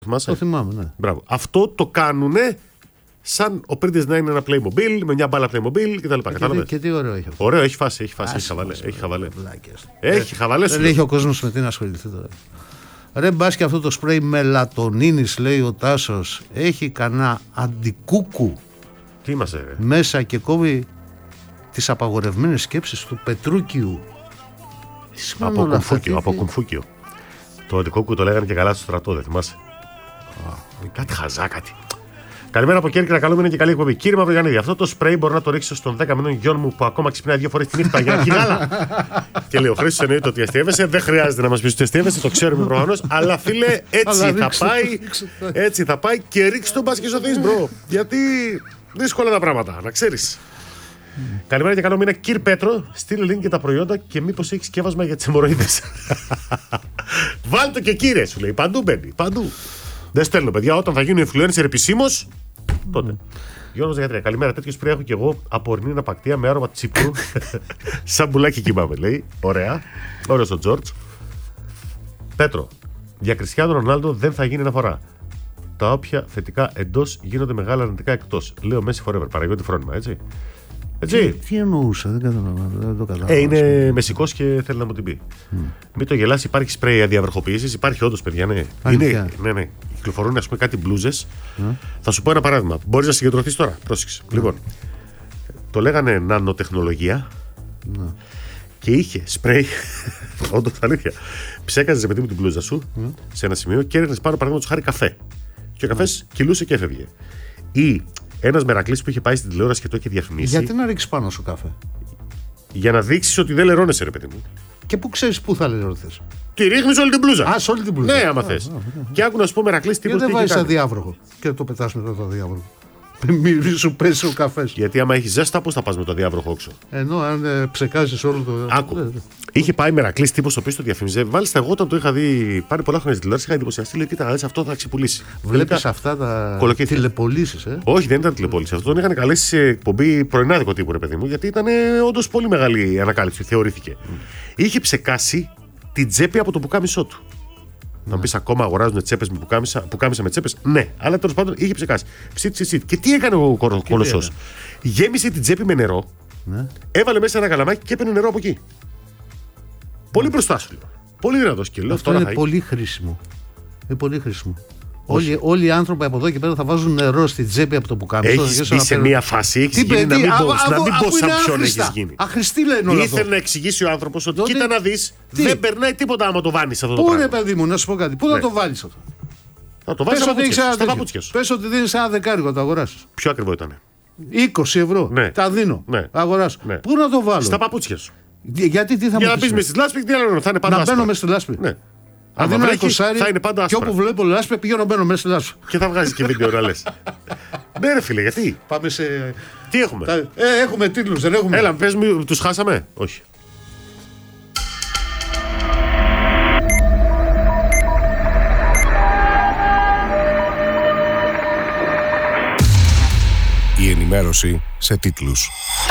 Το θυμάμαι, ναι. Μπράβο. Αυτό το κάνουνε σαν ο Πρίτες να είναι ένα Playmobil με μια μπάλα Playmobil κτλ. Και τι ωραίο έχει αυτό. Ωραίο, έχει φάση. Έχει χαβαλέ. Έχει χαβαλέ. Δεν έχει ο κόσμος με τι να ασχοληθεί τώρα. Ρε μπας και αυτό το σπρέι μελατονίνης, λέει ο Τάσος, έχει κανένα αντικούκου. Τι είμαστε, ρε. Μέσα και κόβει τις απαγορευμένες σκέψεις του Πετρούκιου. Από κουμφούκιο. Το αντικούκου το λέγανε και καλά στο στρατό, δεν θυμάσαι. Κάτι χαζά, κάτι. Καλημέρα από Κέρκυρα, καλό μήνα και καλή εκπομπή. Κύριε Μαυρογιαννίδη, αυτό το σπρέι μπορεί να το ρίξω στον 10 μηνών γιον μου που ακόμα ξυπνάει 2 φορές τη νύχτα για να κυνάλα. Και λέει ο Χρήστος εννοείται ότι αστείευεσαι. Δεν χρειάζεται να μας πεις ότι αστείευεσαι, το ξέρουμε προφανώς. Αλλά φίλε, έτσι θα πάει και ρίξει τον μπας και σωθείς, μπρο. Γιατί δύσκολα τα πράγματα, να ξέρεις. Καλημέρα και καλό μήνα, κύριε Πέτρο. Στείλε link και τα προϊόντα και μήπως έχει σκεύασμα για τις αιμορροίδες. Βάλτε και κύριε, σου λέει. Παντού μπαίνει, παντού. Δεν στέλνω, παιδιά. Όταν θα γίνω influencer επισήμως, τότε. Γιώργος 13. Καλημέρα. Τέτοιο σπρέι έχω και εγώ από ορεινή απακτία με άρωμα τσίπρου. Σαν μπουλάκι κοιμάμαι, λέει. Ωραία. Ωραίος ο Τζόρτζ. Πέτρο. Για Κριστιάνο Ρονάλντο δεν θα γίνει αναφορά. Τα όποια θετικά εντός γίνονται μεγάλα αρνητικά εκτός. Λέω Messi forever. Παραγιώτη φρόνημα, έτσι. Τι εννοούσα, δεν το κατάλαβα. Είναι Μεσικός και θέλει να μου την πει. Μην το γελάσει, υπάρχει σπρέι αδιαβροχοποίησης. Υπάρχει όντως, παιδιά, ναι. Ναι. Κυκλοφορούν, ας πούμε, κάτι μπλούζες. Θα σου πω ένα παράδειγμα. Μπορείς να συγκεντρωθείς τώρα. Πρόσεξε. Λοιπόν, το λέγανε νανοτεχνολογία και είχε σπρέι. Όντως, αλήθεια. Ψέκαζες παιδί μου την μπλούζα σου σε ένα σημείο και έριχνες πάνω, παραδείγματος χάρη, καφέ. Και ο καφές κυλούσε και έφευγε. Ή ένας μερακλής που είχε πάει στην τηλεόραση και το είχε διαφημίσει. Γιατί να ρίξεις πάνω σου καφέ? Για να δείξεις ότι δεν λερώνεσαι, ρε παιδί μου. Και πού ξέρεις πού θα λερωθείς? Τη ρίχνεις όλη την μπλούζα. Α, σε όλη την μπλούζα. Ναι, άμα θες. Και άκου να σου πω μερακλής τίποτα. Γιατί δεν βάζεις αδιάβροχο και το πετάς μετά το αδιάβροχο? Μη σου πέσει ο καφές. Γιατί άμα έχει ζέστα, πώς θα πας με το αδιάβροχο όξο? Ενώ αν ψεκάζεις όλο το. Άκου. Είχε πάει μερακλής τύπος το οποίο το διαφημιζε. Μάλιστα, εγώ όταν το είχα δει πάρει πολλά χρόνια στην τηλεόραση, είχα εντυπωσιαστεί. Λέω, κοίτα, αυτό θα ξεπουλήσει. Βλέπεις αυτά τα τηλεπωλήσεις, Όχι, δεν ήταν τηλεπωλήσεις. Αυτό τον είχαν καλέσει σε εκπομπή πρωινάδικο τύπου, ρε παιδί μου, γιατί ήταν όντως πολύ μεγάλη ανακάλυψη, θεωρήθηκε. Είχε ψεκάσει την τσέπη από το πουκάμισό του. Να πει ακόμα αγοράζουν τσέπες με πουκάμισα με τσέπες. Ναι, αλλά τέλος πάντων είχε ψεκάσει. Ψιτ. Και τι έκανε ο κολοσσός? Γέμισε την τσέπη με νερό, έβαλε μέσα ένα καλαμάκι και έπαιρνε νερό από εκεί. Πολύ μπροστά σου, λέω. Πολύ δυνατό σκύλο. Αυτό είναι πολύ χρήσιμο. Είναι πολύ χρήσιμο. Όλοι οι άνθρωποι από εδώ και πέρα θα βάζουν νερό στη τσέπη από το πουκάμισο. Έχεις μπει σε μία φάση, έχεις γίνει να μην πω σαν ποιον έχεις γίνει. Αχρηστή λένε όλα. Ήθελε να εξηγήσει ο άνθρωπος ότι κοίτα να δεις, δεν περνάει τίποτα άμα το βάνεις αυτό το πράγμα. Πού ρε παιδί μου, να σου πω κάτι, πού θα το βάλεις αυτό? Θα το βάλεις στα παπούτσια σου. Πες ότι δίνεις ένα δεκάρικο να το αγοράσεις. Πιο ακριβό ήταν? 20 ευρώ. Τα δίνω. Αγοράσω. Πού να το βάλω? Στα παπούτσια σου. Γιατί τι θα μου πεις? Για να μπεις μες στη λάσπη, τι άλλο θα είναι πάντα? Να μπαίνω μες στη λάσπη. Αν δίνω ένα κοσάρι, θα είναι πάντα άσπρα. Και όπου βλέπω λάσπη πηγαίνω μπαίνω μέσα στη λάσπη. Και θα βγάζεις και βίντεο να λες. Ναι ρε φίλε, γιατί? Πάμε σε. Τι έχουμε? Έχουμε τίτλους, δεν έχουμε? Έλα, πες μου, τους χάσαμε? Όχι. Η ενημέρωση σε τίτλους.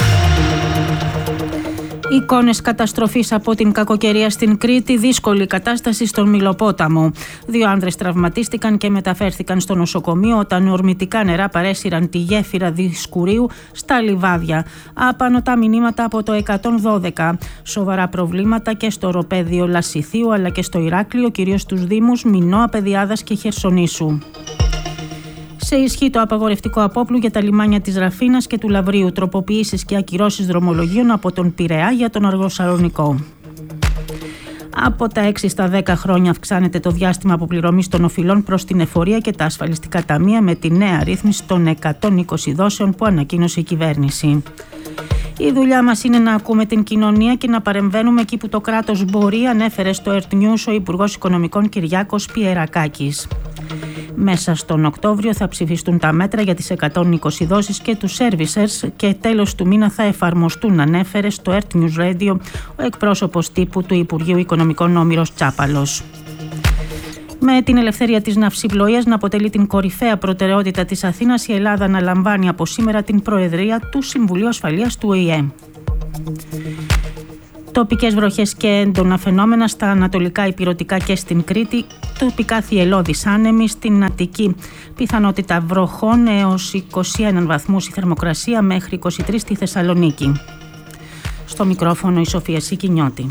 Εικόνες καταστροφής από την κακοκαιρία στην Κρήτη, δύσκολη κατάσταση στον Μυλοπόταμο. 2 άνδρες τραυματίστηκαν και μεταφέρθηκαν στο νοσοκομείο όταν ορμητικά νερά παρέσυραν τη γέφυρα Δισκουρίου στα λιβάδια. Απανωτά μηνύματα από το 112. Σοβαρά προβλήματα και στο οροπέδιο Λασιθίου αλλά και στο Ηράκλειο, κυρίως στους δήμους Μινώα, Πεδιάδας και Χερσονήσου. Σε ισχύ το απαγορευτικό απόπλου για τα λιμάνια της Ραφίνας και του Λαβρίου, τροποποιήσεις και ακυρώσεις δρομολογίων από τον Πειραιά για τον Αργοσαλονικό. Από τα 6 στα 10 χρόνια αυξάνεται το διάστημα αποπληρωμής των οφειλών προς την εφορία και τα ασφαλιστικά ταμεία με τη νέα ρύθμιση των 120 δόσεων που ανακοίνωσε η κυβέρνηση. Η δουλειά μας είναι να ακούμε την κοινωνία και να παρεμβαίνουμε εκεί που το κράτος μπορεί, ανέφερε στο Earth News ο Υπουργός Οικονομικών Κυριάκος Πιερακάκης. Μέσα στον Οκτώβριο θα ψηφιστούν τα μέτρα για τις 120 δόσεις και τους servicers και τέλος του μήνα θα εφαρμοστούν, ανέφερε στο Earth News Radio ο εκπρόσωπος τύπου του Υπουργείου Οικονομικών Όμηρος Τσάπαλος. Με την ελευθερία της ναυσιπλοείας να αποτελεί την κορυφαία προτεραιότητα της Αθήνας, η Ελλάδα αναλαμβάνει από σήμερα την Προεδρία του Συμβουλίου Ασφαλείας του ΟΗΕ. Τοπικές βροχές και έντονα φαινόμενα στα ανατολικά ηπειρωτικά και στην Κρήτη. Τοπικά θυελλώδης άνεμοι στην Αττική. Πιθανότητα βροχών έως 21 βαθμούς η θερμοκρασία, μέχρι 23 στη Θεσσαλονίκη. Στο μικρόφωνο η Σοφία Σικινιώτη.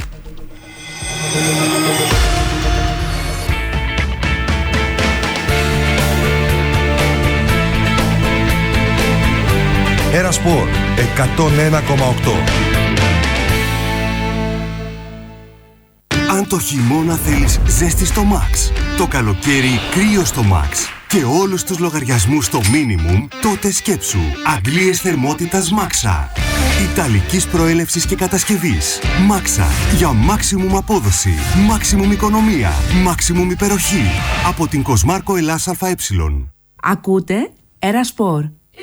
Ερασπορ 101,8. Αν το χειμώνα θέλεις ζέστη στο Max, το καλοκαίρι κρύο στο Max και όλους τους λογαριασμούς στο minimum, τότε σκέψου αντλίες θερμότητας Maxa. Ιταλικής προέλευσης και κατασκευής. Maxa για maximum απόδοση, maximum οικονομία, maximum υπεροχή. Από την Κοσμάρκο Ελλάς ΑΕ. Ακούτε Ερασπορ.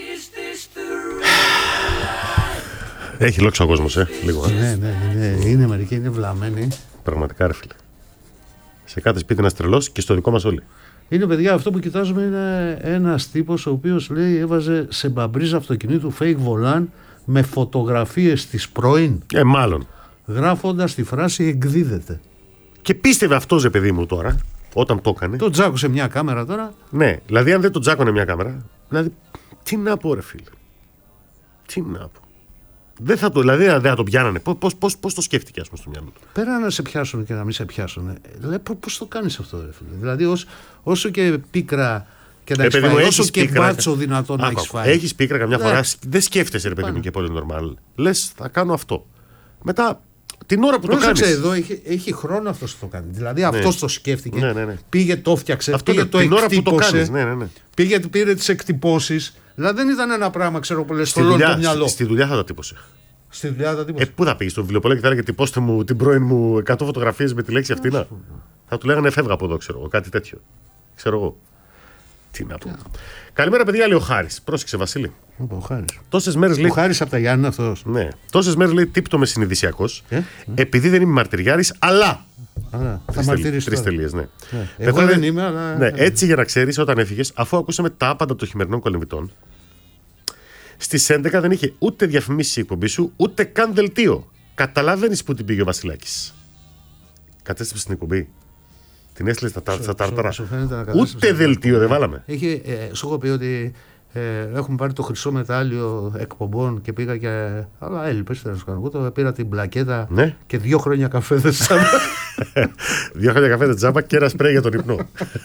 Έχει λόξο ο κόσμος, λίγο. Ναι, είναι μερικοί, είναι βλαμμένοι. Πραγματικά, ρε φίλε. Σε κάθε σπίτι ένας τρελός και στο δικό μας όλοι. Είναι, παιδιά, αυτό που κοιτάζουμε είναι ένας τύπος ο οποίος λέει έβαζε σε μπαμπρίζα αυτοκινήτου fake volant με φωτογραφίες της πρώην. Μάλλον. Γράφοντας τη φράση εκδίδεται. Και πίστευε αυτός, ρε παιδί μου, τώρα, όταν το έκανε. Το τζάκωσε μια κάμερα τώρα. Ναι, δηλαδή αν δεν το τζάκωνε μια κάμερα, δηλαδή, τι να πω, ρε φίλε. Τι να πω. Δεν θα το, δηλαδή δεν θα το πιάνανε. Πώς το σκέφτηκε, ας πούμε, στο μυαλό του. Πέρα να σε πιάσουν και να μην σε πιάσουν. Δηλαδή, πώς το κάνεις αυτό, ρε φίλε. Δηλαδή, όσο και πίκρα και να έχεις φάει, όσο και μπάτσο δυνατόν να έχεις φάει. Έχεις πίκρα καμιά φορά, δεν σκέφτεσαι, ρε παιδί μου, και πολύ normal. Λες, θα κάνω αυτό. Μετά, την ώρα που το κάνεις. Εδώ έχει χρόνο αυτός που το κάνει. Δηλαδή, αυτός το σκέφτηκε. Ναι. Πήγε, το φτιάξε. Αυτό πήγε, το την ώρα εκτύπωσε. που το κάνεις. Ναι. Πήγε, πήρε τις εκτυπώσεις. Δηλαδή, δεν ήταν ένα πράγμα, ξέρω που λες, στο μυαλό. Στη δουλειά θα τα τύπωσε. Στη δουλειά θα τύπωσε. Πού θα πήγε στο βιβλιοπωλείο και θα έλεγε τυπώστε μου την πρώην μου 100 φωτογραφίες με τη λέξη αυτή. Θα του λέγανε φεύγα από εδώ, ξέρω εγώ, κάτι τέτοιο. Ξέρω εγώ. Τι να πω. Καλημέρα, παιδιά, λέει ο Χάρης. Πρόσεξε, Βασίλη. Τόσες μέρες λέει. Ο Χάρης από τα Γιάννη αυτός. Ναι. Τόσες μέρες λέει τύπτομαι συνειδησιακός. Επειδή δεν είμαι μαρτυριάρης, αλλά. Θα μαρτυρήσω. 3 τελείες, ναι. Εγώ δεν είμαι, αλλά. Ναι, έτσι για να ξέρεις, όταν έφυγες, αφού ακούσαμε τα άπαντα των χειμερινών κολυμβητών, στις 11 δεν είχε ούτε διαφημίσεις η εκπομπή σου, ούτε καν δελτίο. Καταλαβαίνεις που την πήγε ο Βασιλάκης. Κατέστρεψε την εκπομπή. Την έστειλε στα τάρταρα. Ούτε δελτίο δεν βάλαμε. Σου έχω πει ότι έχουμε πάρει το χρυσό μετάλλιο εκπομπών και πήγα και. Αλλά έλειπες, θέλω να σου κάνω. Εγώ πήρα την πλακέτα και 2 χρόνια καφέδες τζάμπα. 2 χρόνια καφέδες τζάμπα και ένα σπρέι για τον ύπνο.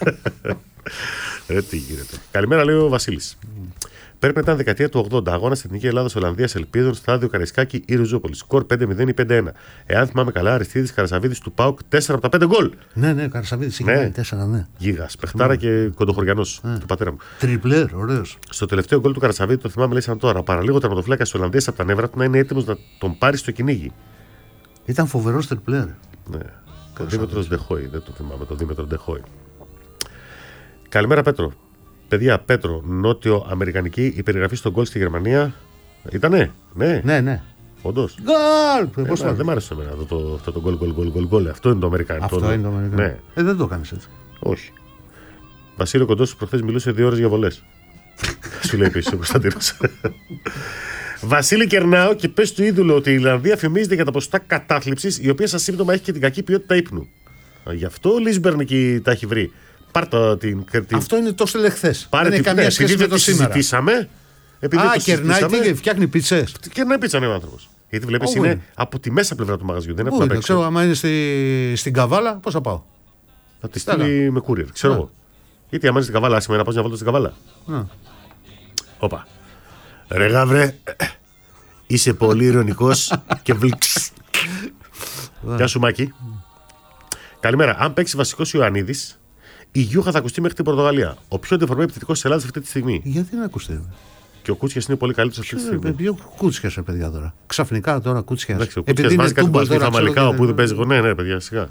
Τι γίνεται. Καλημέρα, λέει ο Βασίλης. Πρέπει να ήταν δεκαετία του 80. Αγώνα στην Εθνική Ελλάδα-Ολλανδίας Ελπίδων, στάδιο Καραϊσκάκη ή Ριζούπολη. Σκορ 5-0 ή 5-1. Εάν θυμάμαι καλά, Αριστίδης Καρασαβίδης του ΠΑΟΚ 4 από τα 5 γκολ. Ναι, Καρασαβίδης είχε 4, ναι. Γίγας. Παιχτάρα και κοντοχωριανός του πατέρα μου. Τριπλέρ, ωραίος. Στο τελευταίο γκολ του Καρασαβίδη, το θυμάμαι, λέει σαν τώρα. Παραλίγο τερματοφύλακα τη Ολλανδίας από τα νεύρα του να είναι έτοιμος να τον πάρει στο κυνήγι. Ήταν φοβερός τριπλέρ. Ναι. Ο Δήμητρος Ντεχόη, δεν το θυμάμαι, το Δήμητρο Ντεχόη. Καλημέρα, Πέτρο. Παιδιά, Πέτρο, νότιο-αμερικανική, η περιγραφή στον γκολ στη Γερμανία. Ήτανε, ναι. Όντως. Γκολ! Δεν μ' άρεσε εμένα αυτό το γκολ. Αυτό είναι το αμερικανικό. Αυτό είναι το αμερικανικό. Ναι. Δεν το κάνεις έτσι. Όχι. Βασίλειο Κοντός προχθές μιλούσε 2 ώρες για βολές. Σου λέει επίσης ο Κωνσταντίνος. Βασίλη, κερνάω και πες του είδουλο ότι η Ιρλανδία φημίζεται για τα ποσοστά κατάθλιψης, η οποία σαν σύμπτωμα έχει και την κακή ποιότητα ύπνου. Γι' αυτό ο Λίσμπερν εκεί τα έχει βρει. Πάρτα την. Αυτό είναι τόσο λεχθές. Πάρε δεν έχει καμία σχέση με το σήμερα. Συζητήσαμε. Κερνάει και φτιάχνει πίτσες. Κερνάει πίτσα, ναι, ο άνθρωπος. Γιατί βλέπεις είναι από τη μέσα πλευρά του μαγαζιού. Δεν είναι από τα πίσω. Ξέρω, άμα είναι στην Καβάλα, πώς θα πάω. Θα τη στείλει με courier. Ξέρω εγώ. Γιατί άμα είναι στην Καβάλα, άσχημα να πας μια βόλτα στην Καβάλα. Όπα. Ρε γαύρε, είσαι πολύ ειρωνικός και βλυξ. Γεια σου, Μάκη. Καλημέρα. Αν παίξει βασικός Ιωαννίδης, η Γιούχα θα ακουστεί μέχρι την Πορτογαλία. Ο πιο ντεφορμέ επιθετικός της Ελλάδας αυτή τη στιγμή. Γιατί να ακουστεί. Και ο Κούτσιας είναι πολύ καλύτερος αυτή τη στιγμή. Ποιο Κούτσιας, παιδιά τώρα. Ξαφνικά τώρα Κούτσιας. Επειδή βάζει κάτι πολύ φαμαλικά όπου δεν παίζει. Ναι, παιδιά, σιγά.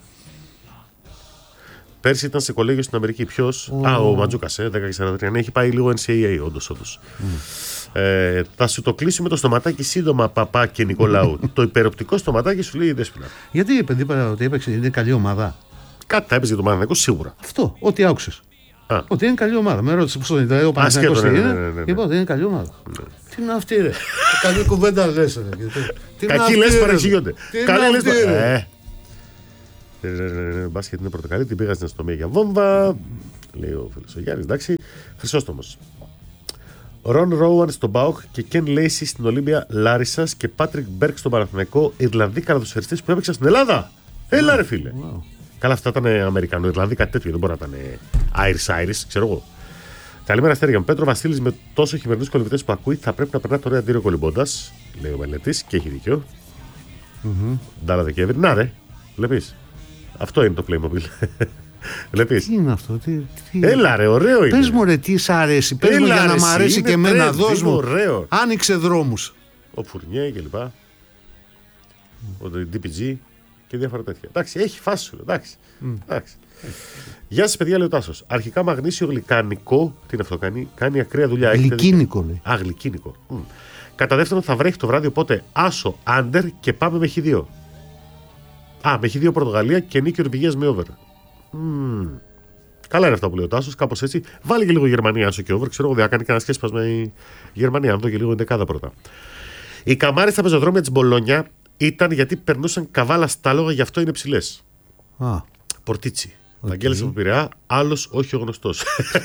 Πέρσι ήταν σε κολέγιο στην Αμερική. Ποιος? Ο Ματζούκας, 10-43. Ναι, έχει πάει λίγο NCAA, όντως. Θα σου το κλείσουμε το στοματάκι σύντομα, παπά και Νικολάου. Το υπεροπτικό στοματάκι σου λέει η Δέσποινα. Γιατί παιδί είπα ότι έπαιξε, είναι καλή ομάδα. Κάτι θα έπαιζε για τον Παναθηναϊκό σίγουρα. Αυτό, ό,τι άκουσες. Ότι είναι καλή ομάδα. Με ρώτησε πώς είναι ο Παναθηναϊκός τι είναι. Είπα ότι είναι καλή ομάδα. Τι είναι αυτή, ρε. Καλή κουβέντα λες. Κακοί λες παρεξηγούνται. Καλή λες. Μπάσκετ είναι πρωτοκαλή, την πήγα στην αστυνομία για βόμβα. Λέει ο φίλος ο Γιάννης, εντάξει. Χρυσόστομος. Ρον Ρόουαν στον ΠΑΟΚ και Κεν Λέισι στην Ολύμπια Λάρισσας και Πάτρικ Μπέρκ στον Παναθηναϊκό, Ιρλανδοί καλαθοσφαιριστές που έπαιξαν στην Ελλάδα. Έλα ρε φίλε. Καλά, αυτά ήταν Αμερικανο-Ιρλανδοί, κάτι τέτοιο. Δεν μπορεί να ήταν Irish, ξέρω εγώ. Καλημέρα, Αστέρια μου. Πέτρο Βασίλης, με τόσο χειμερινούς κολυμβητές που ακούει, θα πρέπει να περνά το ωραίο αντίριο κολυμπώντας. Λέει ο μελετής και έχει δίκιο. Ντάλα Δεκέμβρη. Να ρε, βλέπεις. Αυτό είναι το Playmobil. Βλέπεις. Τι είναι αυτό, τι... Έλα ρε, ωραίο είναι. Πες μου ρε, τι σ' αρέσει. Πες μου για να μ' αρέσει και εμένα, δώσ' μου. Ωραίο. Άνοιξε δρόμους. Ο Φουρνιέ και λοιπά. Ο DPG και διάφορα τέτοια. Εντάξει, έχει φάση σου. Εντάξει. Γεια σας, παιδιά, λέει ο Τάσος. Αρχικά μαγνήσιο γλυκάνικο. Τι είναι αυτό, κάνει ακραία δουλειά. Γλυκίνικο λέει. Γλυκίνικο. Κατά δεύτερον, θα βρέχει το βράδυ, οπότε άσο άντερ και πάμε με Χ2. Με Χ2 Πορτογαλία και νίκη Ορπηγίας με over. Καλά είναι αυτά που λέει ο Τάσος, κάπως έτσι. Βάλει και λίγο Γερμανία άσο και over. Ξέρω εγώ, δεν κάνει κανένα σκέσπασμα η Γερμανία. Αν δω και λίγο δεκάδα πρώτα. Οι καμάρες στα πεζοδρόμια της Μπολόνια ήταν γιατί περνούσαν καβάλα στα άλογα, γι' αυτό είναι ψηλές. Πορτίτσι. Βαγγέλης από Πειραιά, άλλος όχι ο γνωστός.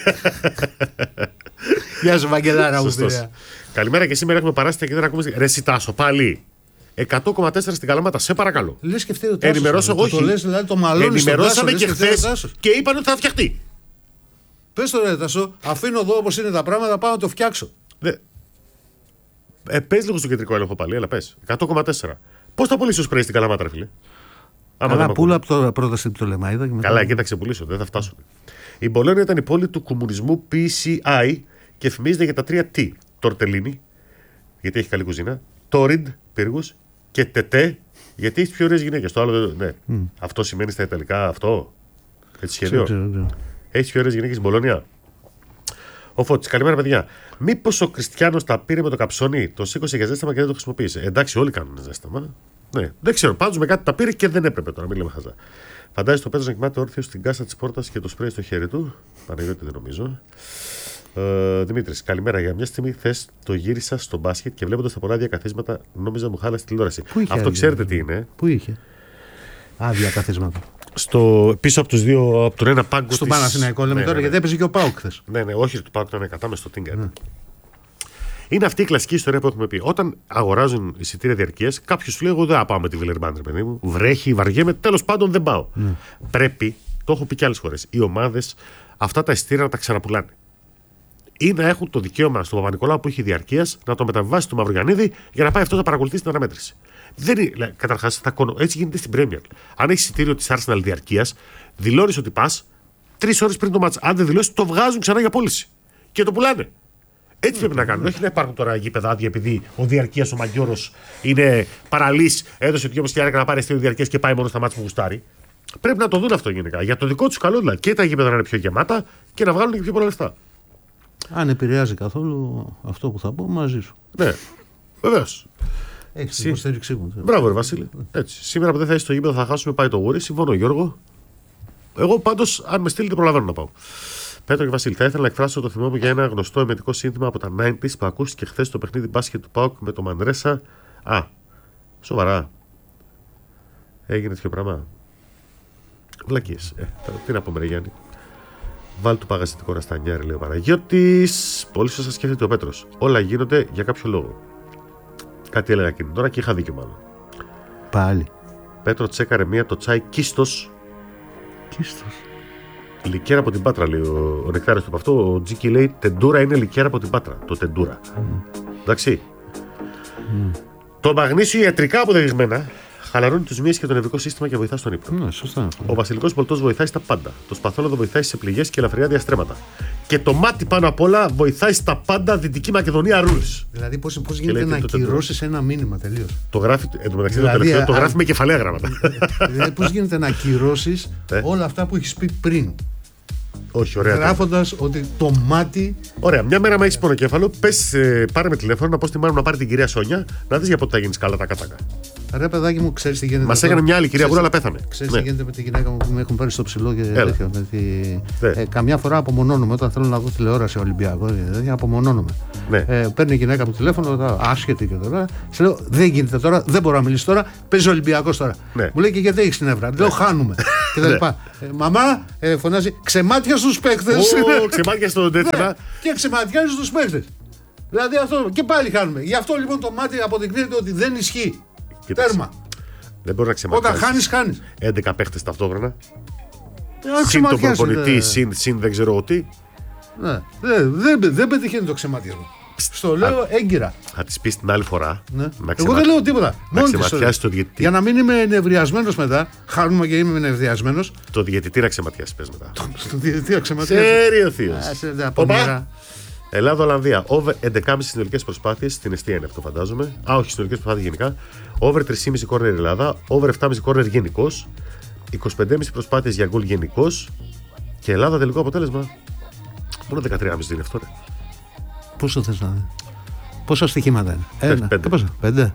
Γεια σου, Βαγγελάρα μου. Καλημέρα, και σήμερα έχουμε παράσταση και δεν ακούμε. Ρε Σιτάσο, πάλι. 100,4 στην Καλαμάτα, σε παρακαλώ. Λες και φταίει ο Τάσος. Ενημερώσαμε, όχι. Δηλαδή, το ενημερώσαμε και χθες και είπαν ότι θα φτιαχτεί. Πες το ρε Τάσο, αφήνω εδώ όπως είναι τα πράγματα, πάω να το φτιάξω. Πες λίγο στο κεντρικό έλεγχο πάλι, έλα πες. 100,4. Πώς θα πουλήσω σπρέι στην Καλαμάτα, ρε φίλε. Αλλά πούλα από το πρόταση του Λεμαΐδα. Καλά, εκεί θα ξεπουλήσω, δεν θα φτάσουν. Η Μπολόνια ήταν η πόλη του κομμουνισμού PCI και φημίζεται για τα 3 T. Τορτελίνι, γιατί έχει καλή κουζίνα. Τόριντ, πύργους. Και τετέ, γιατί έχει πιο ωραίες γυναίκες. Το άλλο, ναι. Αυτό σημαίνει στα Ιταλικά αυτό. Έτσι σχέδιο. Έχει πιο ωραίες γυναίκες στην Μπολόνια. Ο Φώτης, καλημέρα παιδιά. Μήπως ο Κριστιάνος τα πήρε με το καψόνι, το σήκωσε για ζέσταμα και δεν το χρησιμοποίησε. Εντάξει, όλοι κάνουν ζέσταμα. Ναι, δεν ξέρω. Πάντως με κάτι τα πήρε και δεν έπρεπε τώρα, μην λέμε χαζά. Φαντάζεσαι το Πέτρος να κοιμάται όρθιο στην κάσα της πόρτας και το σπρέι στο χέρι του. Παναγιώτη δεν νομίζω. Δημήτρης, καλημέρα. Για μια στιγμή χθες το γύρισα στο μπάσκετ και βλέποντας τα πολλά διακαθίσματα νόμιζα μου χάλασε τηλεόραση. Αυτό ξέρετε τι είναι. Πού είχε? Άδεια καθίσματα. Πίσω από τους δύο, από τον ένα πάγκο. Στον Παναθηναϊκό λέμε τώρα, γιατί έπαιζε και ο ΠΑΟΚ χθες. Ναι, όχι, του ΠΑΟΚ ήταν κατά μες στο Τίνγκερ. Είναι αυτή η κλασική ιστορία που έχουμε πει. Όταν αγοράζουν εισιτήρια διαρκείας, κάποιος σου λέει: εγώ δεν θα πάω με τη Βιλερμπάν, παιδί μου. Βρέχει, βαριέμαι, τέλος πάντων δεν πάω. Πρέπει, το έχω πει και άλλες φορές, οι ομάδες αυτά τα εισιτήρια να τα ξαναπουλάνε. Ή να έχουν το δικαίωμα στον Παπα-Νικολάου που έχει διαρκείας να το μεταβάσει στο Μαυρογιαννίδη για να πάει αυτό να παρακολουθήσει την αναμέτρηση. Καταρχάς, έτσι γίνεται στην Premier. Αν έχει εισιτήριο της Arsenal διαρκείας, δηλώνεις ότι πας 3 ώρες πριν το μάτς. Αν δεν δηλώσεις, το βγάζουν ξανά για πώληση. Και το πουλάνε. Έτσι πρέπει να κάνουν. Όχι να υπάρχουν τώρα γήπεδα άδεια επειδή ο διαρκείας ο Μαγιώρος είναι παραλύς, έδωσε 2,5 χιλιάρικα να πάρει εισιτήριο διαρκείας και πάει μόνο στα μάτς που γουστάρει. Πρέπει να το δουν αυτό γενικά. Για το δικό του καλό δηλαδή. Και τα γήπεδα να είναι πιο γεμάτα και να βγάλουν και πιο πολλά λεφτά. Αν επηρεάζει καθόλου αυτό που θα πω, μαζί σου. Ναι, βεβαίως. Έχεις την υποστήριξή μου. Μπράβο, ρε Βασίλη. Έτσι. Σήμερα που δεν θα είσαι στο γήπεδο θα χάσουμε, πάει το γούρι. Συμφωνώ, Γιώργο. Εγώ πάντως, αν με στείλετε, προλαβαίνω να πάω. Πέτρο και Βασίλη, θα ήθελα να εκφράσω το θυμό μου για ένα γνωστό εμετικό σύνθημα από τα 90s που ακούστηκε χθες στο παιχνίδι μπάσκετ του ΠΑΟΚ με το Μανρέσα. Σοβαρά. Έγινε τέτοιο πράγμα. Βλακίες. Τι να πούμε, ρε Γιάννη. Βάλ του παγασιτικό ραστανιάρι, λέει ο Παναγιώτης. Πολύ σωστά σκέφτεται ο Πέτρος. Όλα γίνονται για κάποιο λόγο. Κάτι έλεγα εκείνη τώρα και είχα δίκιο μάλλον. Πάλι. Πέτρο, τσέκαρε μία το τσάι Κίστος. Κίστος. Λικέρα από την Πάτρα, λέει ο Νεκτάριος του από αυτό. Ο Τζίκι λέει τεντούρα είναι λικέρα από την Πάτρα. Το τεντούρα. Εντάξει. Το μαγνήσιο ιατρικά αποδεδειγμένα χαλαρώνει τους μύες και το νευρικό σύστημα και βοηθά στον ύπνο. Ναι, σωστά. Ο βασιλικός πολτός βοηθάει στα πάντα. Το σπαθόλαδο βοηθάει σε πληγές και ελαφριά διαστρέμματα. Και το μάτι πάνω απ' όλα βοηθάει στα πάντα. Δυτική Μακεδονία rules. Δηλαδή, πώς γίνεται να ακυρώσεις ένα μήνυμα τελείως. Το γράφει, εντωμεταξύ το τελευταίο, το γράφει με κεφαλαία γράμματα. Δηλαδή, πώς γίνεται να ακυρώσεις όλα αυτά που έχεις πει πριν. Όχι, ωραία. Γράφοντας ότι το μάτι. Ωραία, μια μέρα με έχεις πονοκέφαλο, πάρε με τηλέφωνο να πω στη μάνα να πάρει την κυρία Σόνια να δεις για πότε θα γίνεις καλά τα κατάκα. Ρε παιδάκι μου, ξέρεις τι γίνεται. Μας έκανε μια άλλη κυρία Βούρα, αλλά πέθανε. Ξέρεις τι γίνεται με τη γυναίκα μου που με έχουν πάρει στο ψηλό και τέτοια. Καμιά φορά απομονώνομαι όταν θέλω να δω τηλεόραση Ολυμπιακό. Δηλαδή απομονώνομαι. Παίρνει η γυναίκα μου τηλέφωνο, άσχετη και τώρα. Σε λέω, δεν γίνεται τώρα, δεν μπορώ να μιλήσω τώρα. Παίζει ο Ολυμπιακός τώρα. Μου λέει και γιατί έχεις την νεύρα. Λέω, χάνουμε. Μαμά, φωνάζει, ξεμάτια στους παίκτες. Ξεμάτια στον τέτοιο. Και ξεματιάζει στους παίκτες. Δηλαδή αυτό και πάλι χάνουμε. Γι' αυτό λοιπόν το μάτι αποδεικνύεται ότι δεν ισχύει. Τέρμα. Δεν μπορεί να ξεματιάσει. Όταν χάνεις. 11 παίχτες ταυτόχρονα. Συν τον προπονητή, συν δεν ξέρω τι. Ναι. Δεν πετυχαίνει το ξεματιασμό. Στο λέω έγκυρα. Θα τη πει την άλλη φορά. Ναι. Εγώ δεν λέω τίποτα. Να ξεματιάσει το διαιτητή. Για να μην είμαι ενευριασμένος μετά. Χάνουμε και είμαι ενευριασμένος. Το διαιτητή να ξεματιάσει, πες μετά. Το διαιτητή να ξεματιάσει. Σέριο θείος. Ελλάδα-Ολλανδία. Over 11,5 συνολικές προσπάθειες. Στην εστία είναι αυτό, φαντάζομαι. Όχι, συνολικές προσπάθειες γενικά. Over 3,5 κόρνερ Ελλάδα. Over 7,5 κόρνερ γενικώς. 25,5 προσπάθειες για γκολ γενικώς. Και Ελλάδα τελικό αποτέλεσμα. Μόνο 13,5 είναι αυτό. Πόσο θες να δει. Πόσα στοιχήματα είναι. 5. Ναι.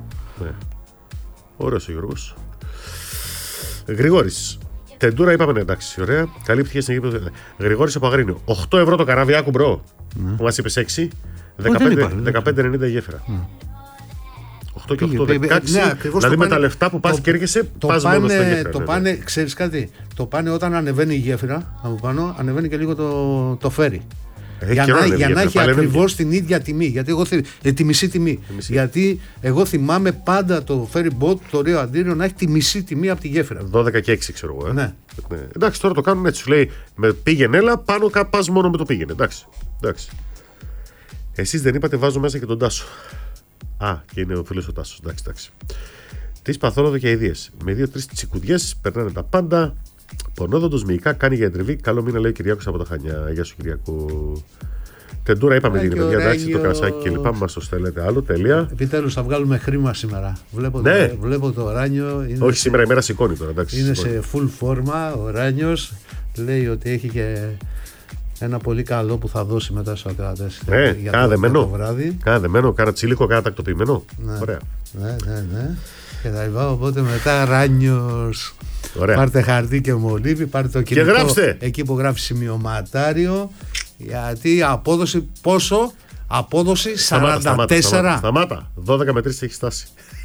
Ωραίος ο Γιώργος. Γρηγόρης. Τεντούρα είπαμε εντάξει, ωραία. Καλύπτηκε στην Αιγύπτο. Γρηγόρης από Αγρίνιο. 8 ευρώ το καράβι, άκου μπρο. Που μας είπες 6. 15,90 η γέφυρα. 8 και 8, 16. Δηλαδή με τα λεφτά που πας και έρχεσαι, πας μόνο στα γέφυρα. Το πάνε, ξέρεις κάτι. Το πάνε όταν ανεβαίνει η γέφυρα από πάνω, ανεβαίνει και λίγο το φέρι. Για να έχει ακριβώς την ίδια τιμή. Γιατί εγώ τη μισή τιμή. Γιατί εγώ θυμάμαι πάντα το ferry boat, το Ρίο Αντίριο, να έχει τη μισή τιμή από τη γέφυρα. 12 και 6, ξέρω εγώ. Ναι. Εντάξει, τώρα το κάνουν έτσι. Σου λέει με πήγαινε, έλα, πάνω πας μόνο με το πήγαινε. Εντάξει. Εσείς δεν είπατε, βάζω μέσα και τον Τάσο. Α, και είναι ο φίλος ο Τάσος. Εντάξει. Τις παθόλοδο και αηδίες. Με 2-3 τσικουδιές περνάνε τα πάντα. Πονόδοντος μυϊκά κάνει για εντριβή. Καλό μήνα, λέει ο Κυριάκος από τα Χανιά. Γεια σου, Κυριακό. Τεντούρα, είπαμε τι είναι, παιδιά. Εντάξει, το κρασάκι και λοιπά. Μας το στέλνετε άλλο. Τέλεια. Επιτέλους θα βγάλουμε χρήμα σήμερα. Βλέπω το Ράνιο. Όχι, σήμερα η μέρα σηκώνει τώρα. Εντάξει, είναι σε full φόρμα. Ο Ράνιος λέει ότι έχει και ένα πολύ καλό που θα δώσει μετά στους ακροατές. Κάνα βράδυ. Κάνα δεμένο, κάνα τσίλικο, κάνα τακτοποιημένο. Ωραία. Ναι. Και θα είπα οπότε μετά Ράνιος. Ωραία. Πάρτε χαρτί και μολύβι, πάρτε το κινητό. Και γράψτε. Εκεί που γράφει σημειωματάριο. Γιατί απόδοση πόσο? Απόδοση 44. Σταμάτα. 12 με 3 έχει στάσει.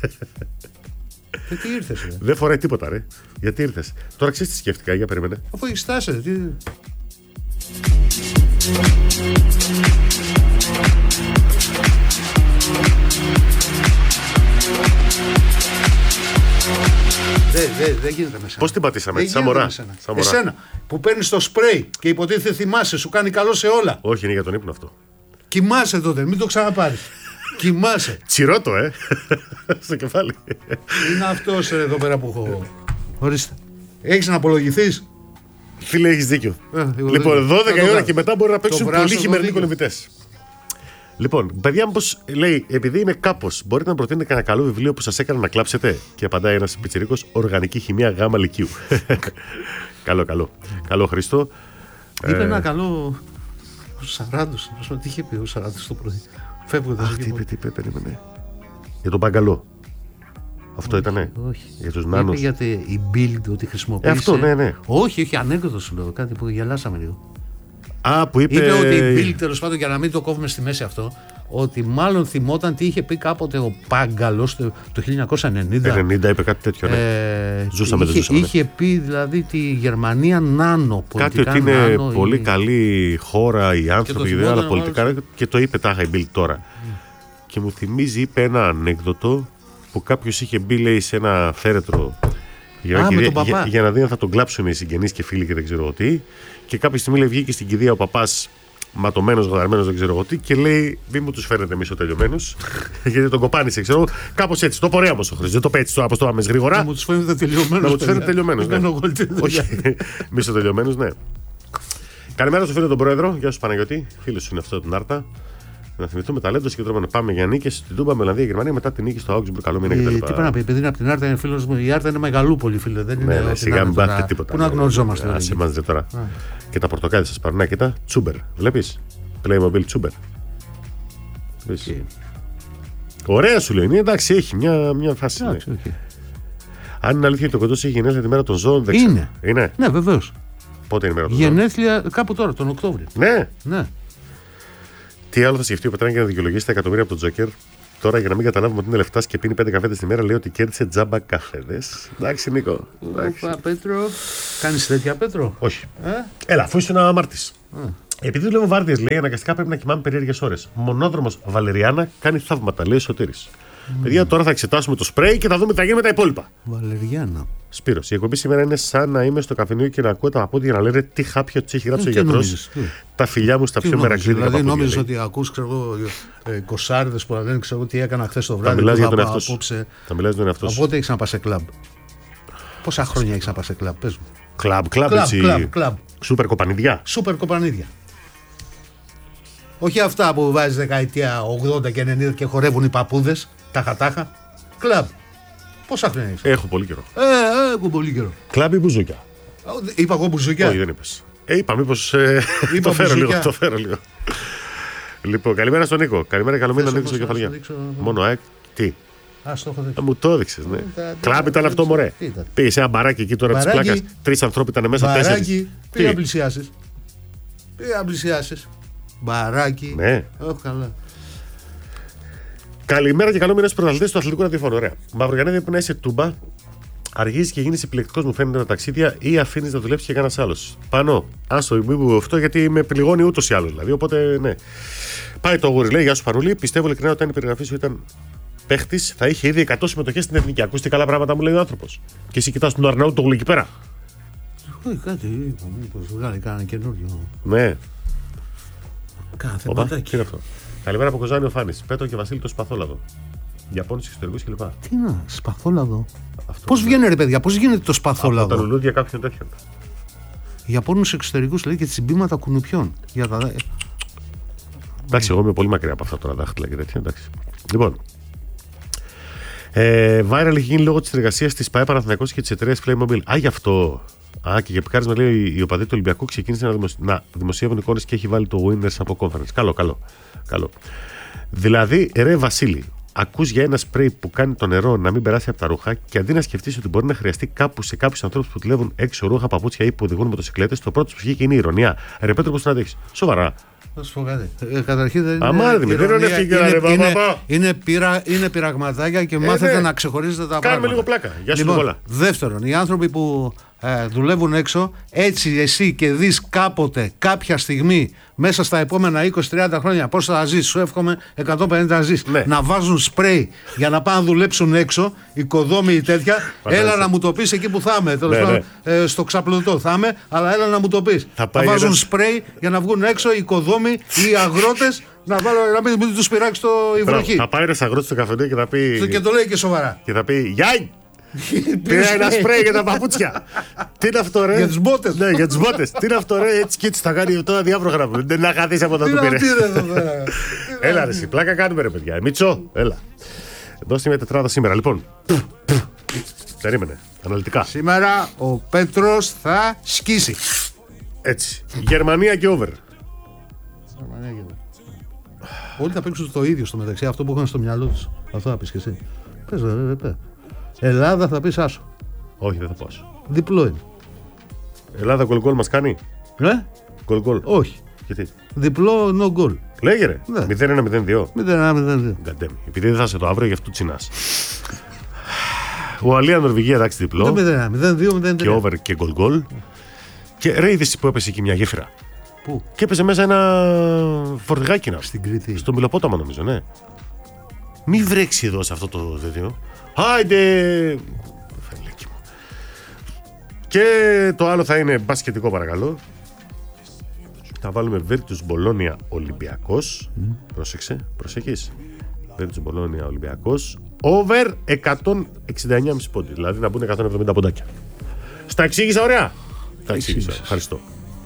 Τι ήρθες, ρε. Δεν φοράει τίποτα, ρε. Γιατί ήρθες. Τώρα ξέρεις τι σκέφτηκα, για περίμενε. Αφού έχει στάσει, τι. Δεν γίνεται με σένα. Πώς την πατήσαμε, σαν μωρά. Εσένα που παίρνεις το σπρέι και υποτίθεται θυμάσαι, σου κάνει καλό σε όλα. Όχι, είναι για τον ύπνο αυτό. Κοιμάσαι τότε, μην το ξαναπάρεις. Κοιμάσαι. Τσιρότο, στο κεφάλι. Είναι αυτός εδώ πέρα που έχω. Ορίστε. Έχεις να απολογηθείς. Φίλε, έχεις δίκιο. Λοιπόν, 12 η ώρα και μετά μπορεί να παίξουν πολύ χειμερινοί κολυμβητές. Λοιπόν, παιδιά, μήπως λέει, επειδή είναι κάπως, μπορείτε να προτείνετε κανένα καλό βιβλίο που σας έκανε να κλάψετε? Και απαντάει ένας πιτσιρίκος, Οργανική Χημεία Γ Λυκείου. Καλό, Χρήστο. Είπε ένα καλό. Ο Σαράντος. Τι είχε πει ο Σαράντος το πρωί? Φεύγοντας. Τι είπε, περίμενε. Για τον Μπαγκαλό. Αυτό ήτανε. Όχι. Για τους νάνους. Είπε για η build ότι χρησιμοποίησε. Αυτό, ναι. Όχι, ανέκδοτο σου λέω. Κάτι που γελάσαμε λίγο. Που είπε ότι η Bill, τέλος πάντων, για να μην το κόβουμε στη μέση αυτό, ότι μάλλον θυμόταν τι είχε πει κάποτε ο Πάγκαλος το 1990. 90 είπε κάτι τέτοιο, ναι. Ζούσαμε. Είχε πει δηλαδή τη Γερμανία νάνο. Κάτι ότι είναι πολύ καλή χώρα οι άνθρωποι, αλλά πολιτικά. Και το είπε τάχα η Bill τώρα. Και μου θυμίζει, είπε ένα ανέκδοτο που κάποιος είχε μπει, λέει, σε ένα φέρετρο για να δει αν θα τον κλάψουν οι συγγενείς και φίλοι και δεν ξέρω τι. Και κάποια στιγμή, λέει, βγήκε στην κηδεία ο παπάς ματωμένος, γαδαρμένος, δεν ξέρω εγώ τι, και λέει: μην μου τους φέρετε μισοτελειωμένους, γιατί τον κοπάνισε, ξέρω. Κάπως έτσι. Το πορεία όμως ο Χρήστος. Δεν το πέτυχε τώρα, πώς το πάμε γρήγορα. Να μου τους φέρετε τελειωμένους. Να μου τους φέρετε τελειωμένους. Όχι, μισοτελειωμένους, ναι. Καλημέρα στο φίλο τον πρόεδρο. Γεια σου, Παναγιώτη. Φίλος είναι αυτό την Άρτα. Να θυμηθούμε ταλέντο και τρόπο να πάμε για νίκες στην Τούμπα, με Ολλανδία, Γερμανία, μετά την νίκη στο Augsburg. Καλό μήνα κτλ. Τι πρέπει να πει, επειδή είναι από την Άρτα, είναι φίλος μου. Η Άρτα είναι μεγαλούπολη, φίλε. Δεν είναι. Ναι, σιγά μην πάθετε τίποτα. Πού να γνωριζόμαστε. Άσε μας τώρα. Και τα πορτοκάλια σας πάρουν. Κοίτα, Τσούμπερ. Βλέπεις. Playmobil Τσούμπερ. Ωραία σου λέει. Εντάξει, έχει μια φάση. Ναι. Okay. Αν είναι αλήθεια ότι ο Κοντός έχει γενέθλια τη μέρα των ζώων, δεν ξέρω. Είναι. Ναι, βεβαίως. Πότε είναι η μέρα των ζώων? Γενέθλια κάπου τώρα, τον Οκτώβριο. Ναι. Τι άλλο θα σκεφτεί ο Πετράνη για να δικαιολογήσει τα εκατομμύρια από τον Τζόκερ? Τώρα για να μην καταλάβουμε ότι είναι λεφτά και πίνει 5 καφέδες τη μέρα, λέει ότι κέρδισε τζάμπα καφέδες. Εντάξει, Νίκο. Όπα, Πέτρο. Κάνεις τέτοια, Πέτρο? Όχι. Έλα, αφού είσαι ένα αμάρτης. Επειδή δουλεύω βάρδιες, λέει, αναγκαστικά πρέπει να κοιμάμαι περίεργες ώρες. Μονόδρομος Βαλεριάνα κάνει θαύματα, λέει Σωτήρης. Παιδιά, τώρα θα εξετάσουμε το σπρέι και θα δούμε τι θα γίνει με τα υπόλοιπα. Βαλεριάνα. Σπύρος, η εκπομπή σήμερα είναι σαν να είμαι στο καφενείο και να ακούω τα παππούδια να λένε τι χάπια του έχει γράψει ο γιατρός. Τα φιλιά μου στα πιο μερακλήδικα παππούδια. Δηλαδή, νόμιζες ότι ακούς κοσάριδες που λένε ξέρω τι έκανα χθες το βράδυ. Τα μιλάς για τον εαυτό σου. Τα μιλάς για τον εαυτό σου. Οπότε έχεις να πας σε κλαμπ. Πόσα χρόνια έχεις να πας σε κλαμπ, πες μου. Κλαμπ. Σούπερ κοπανίδια. Σούπερ κοπανίδια. Όχι αυτά που βάζεις δεκαετία 80 και 90 και χορεύουν οι παππούδες. Τάχα. Κλαμπ. Πόσα χρόνια έχεις? Έχω πολύ καιρό. Έχω πολύ καιρό. Κλαμπ ή μπουζούκια? Είπα εγώ μπουζούκια. Όχι, δεν είπες. Είπα μήπως το φέρω λίγο. Λοιπόν, καλημέρα στον Νίκο. Καλημέρα, καλό μήνα, Νίκο Κεφαλιά. Μόνο ΑΕΚ. Τι? Μου το έδειξες, ναι. Κλαμπ ήταν αυτό, μωρέ. Πήγες ένα μπαράκι εκεί τώρα της πλάκας. 3 ανθρώποι ήταν μέσα, 4. Μπαράκι, πήγα πλησιάσεις. Μπαράκι. Ναι. Όχι καλά. Καλημέρα και καλό μήνα στους πρωταθλητές του αθλητικού ραδιοφώνου. Ωραία. Μαυρογιαννέδη, που να είσαι τούμπα, αργείς και γίνεις επιλεκτικός, μου φαίνεται, τα ταξίδια ή αφήνεις να δουλέψει και κανένας άλλος? Πάνω. Άστο, μην αυτό γιατί με πληγώνει ούτως ή άλλως. Δηλαδή, οπότε ναι. Πάει το γούρι, λέει, γεια σου Πανούλη. Πιστεύω ειλικρινά ότι αν η περιγραφή σου ήταν παίχτης, θα είχε ήδη 100 συμμετοχές στην εθνική. Ακούστε καλά πράγματα, μου λέει ο άνθρωπος. Και εσύ κοιτάς τον Αρναούτογλου εκεί πέρα. Κάτι είπα, μήπως βγάλει κανένα καινούριο. Ναι. Κάθε πατάκι. Καλημέρα από Κοζάνη ο Φάνης. Πέτρο και Βασίλη το Σπαθόλαδο. Ιαπώνες εξωτερικούς κλπ. Τι να, Σπαθόλαδο. Πώς βγαίνει ρε παιδιά, πώς γίνεται το Σπαθόλαδο? Από τα λουλούδια κάποιων τέτοιων. Ιαπώνους εξωτερικούς λέει και τσιμπήματα κουνουπιών. Για τα... Εντάξει, εγώ είμαι πολύ μακριά από αυτά τώρα δάχτυλα και τέτοια. Εντάξει. Λοιπόν. Viral έχει γίνει λόγω της εργασίας της ΠΑΕ Παναθηναϊκός και της εταιρείας Playmobil. Γι' αυτό. Και για πικάρισμα λέει οι οπαδοί του Ολυμπιακού ξεκίνησαν να δημοσιεύουν εικόνες και έχει βάλει το Winners από conference. Καλό. Δηλαδή, ρε Βασίλη, ακούς για ένα σπρέι που κάνει το νερό να μην περάσει από τα ρούχα και αντί να σκεφτείς ότι μπορεί να χρειαστεί κάπου σε κάποιους ανθρώπους που δουλεύουν έξω ρούχα, παπούτσια ή που οδηγούν μοτοσυκλέτες, το πρώτο που βγήκε είναι η ηρωνία. Ρε Πέτρο, πώς να αντέχεις? Σοβαρά. Θα σου πω κάτι. Καταρχήν δεν είναι πειραγματάκια και μάθετε να ξεχωρίζετε τα πράγματα. Κάνουμε λίγο πλάκα. Γεια σου, λοιπόν, δεύτερον, οι άνθρωποι που δουλεύουν έξω, έτσι εσύ και δεις κάποτε, κάποια στιγμή, μέσα στα επόμενα 20-30 χρόνια, πώς θα ζεις, σου εύχομαι 150 να ζεις, να βάζουν σπρέι για να πάνε να δουλέψουν έξω, οικοδόμοι ή τέτοια. Έλα να μου το πεις εκεί που θα είμαι. Στο ξαπλωτό θα είμαι, αλλά έλα να μου το πεις. Θα βάζουν σπρέι για να βγουν έξω οι οικοδόμοι ή οι αγρότες. Να μην τους πειράξει η βροχή. Θα πάει ένας αγρότης στο καφενείο και θα πει. Και το λέει και σοβαρά. Και θα πει Γιάννη! Πήρα ένα σπρέι για τα παπούτσια. Τι είναι αυτό, ρε? Για τους μπότες. Ναι, για τους μπότες. Τι είναι αυτό, ρε? Έτσι και έτσι θα κάνει τώρα διάβροχα. Δεν να χαθείς από τα του πήρε. Έλα, ρε, πλάκα κάνουμε, ρε παιδιά. Μίτσο, έλα. Δώστε μια τετράδα σήμερα, λοιπόν. Περίμενε, αναλυτικά. Σήμερα ο Πέτρος θα σκίσει. Έτσι. Γερμανία και over. Όλοι θα παίξουν το ίδιο στο μεταξύ, αυτό που είχαν στο μυαλό τους. Αυτό θα πεις και εσύ. Πες, ρε. Ελλάδα θα πεις άσο. Όχι, δεν θα πω άσο. Διπλό είναι. Ελλάδα γκολ μας κάνει. Γκολ. Όχι. Γιατί? Διπλό no goal. Λέγε ρε. 0-1-0-2. 0-1-0-2. Επειδή δεν θα σε το αύριο, γι' αυτό τσινάς. Ουαλία, Νορβηγία, εντάξει, διπλό. 0-2-0-3. Και over και γκολ. Και ρε, είδες που έπεσε εκεί μια γέφυρα. Πού? Και έπεσε μέσα ένα φορτηγάκι να. Στην Κρήτη. Στο Μιλοπόταμο, νομίζω, ναι. Μη βρέξει εδώ σε αυτό το τέτοιο. Άιντε! Φελέκι μου. Και το άλλο θα είναι μπασκετικό, παρακαλώ. Θα βάλουμε Virtus Bologna Ολυμπιακός. Πρόσεξε, προσέχεις. Virtus Bologna Ολυμπιακός. Over 169,5 πόντι. Δηλαδή να μπουν 170 ποντάκια. Στα εξήγησα, ωραία. Τα εξήγησα. Ευχαριστώ.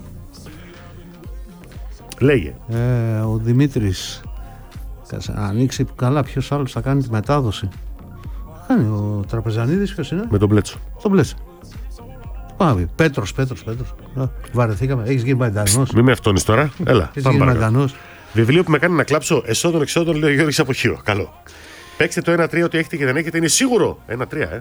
Λέγε. Ο Δημήτρης. Ανοίξει καλά, ποιος άλλος θα κάνει τη μετάδοση? Κάνει ο Τραπεζανίδης, ποιος είναι? Με τον Πλέτσο. Τον Πλέτσο. Πάμε. Πέτρος. Βαρεθήκαμε. Έχεις γίνει μαϊντανός. Μην με αυτόνεις τώρα. Έλα. Έχεις γίνει μαϊντανός. Βιβλίο που με κάνει να κλάψω εσόδων-εξόδων, λέει ο Γιώργης Αποχείο. Καλό. Παίξτε το 1-3, ότι έχετε και δεν έχετε, είναι σίγουρο. 1-3,